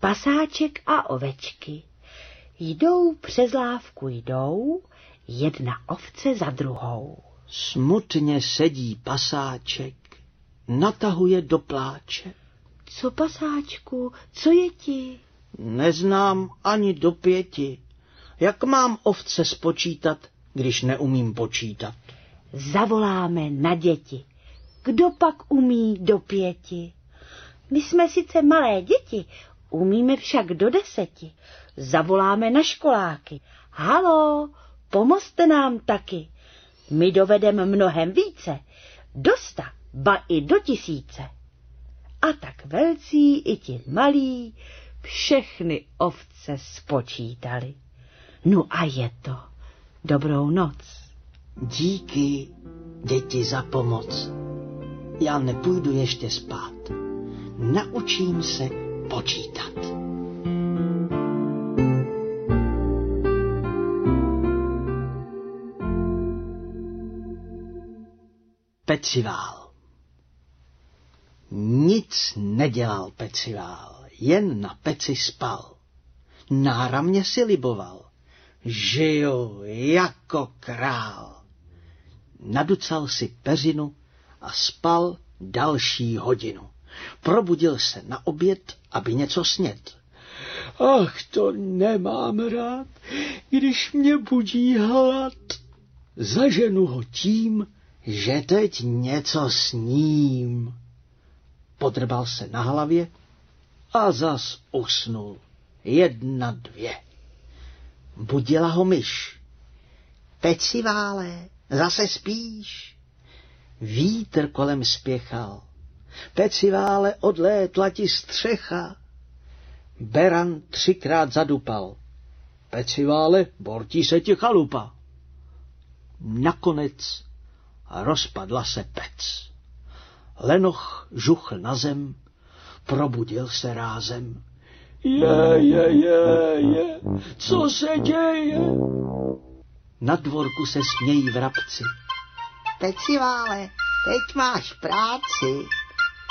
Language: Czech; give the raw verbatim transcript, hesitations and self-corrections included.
Pasáček a ovečky. Jdou přes lávku jdou, jedna ovce za druhou. Smutně sedí pasáček, natahuje do pláče. Co, pasáčku, co je ti? Neznám ani do pěti. Jak mám ovce spočítat, když neumím počítat? Zavoláme na děti. Kdo pak umí do pěti? My jsme sice malé děti, umíme však do deseti. Zavoláme na školáky. Haló, pomozte nám taky. My dovedeme mnohem více. Do sta, ba i do tisíce. A tak velcí i ti malí všechny ovce spočítali. No a je to. Dobrou noc. Díky, děti, za pomoc. Já nepůjdu ještě spát. Naučím se počítat. Pecivál. Nic nedělal Pecivál, jen na peci spal. Náramně si liboval. Žiju jako král. Naducal si peřinu a spal další hodinu. Probudil se na oběd, aby něco snět. Ach, to nemám rád, když mě budí hlad. Zaženu ho tím, že teď něco sním. Podrbal se na hlavě a zas usnul. Jedna, dvě. Budila ho myš. Pecivále, zase spíš? Vítr kolem spěchal. Pecivále, odlétla ti střecha. Beran třikrát zadupal. Pecivále, bortí se ti chalupa. Nakonec rozpadla se pec. Lenoch žuchl na zem, probudil se rázem. Je, je, je, je, co se děje? Na dvorku se smějí vrabci. Pecivále, teď máš práci.